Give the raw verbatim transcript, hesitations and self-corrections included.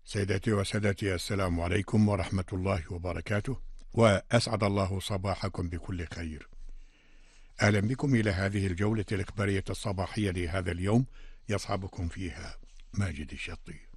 سيداتي وسادتي، السلام عليكم ورحمة الله وبركاته، وأسعد الله صباحكم بكل خير. أهلا بكم إلى هذه الجولة الإخبارية الصباحية لهذا اليوم، يصحبكم فيها ماجد الشطي.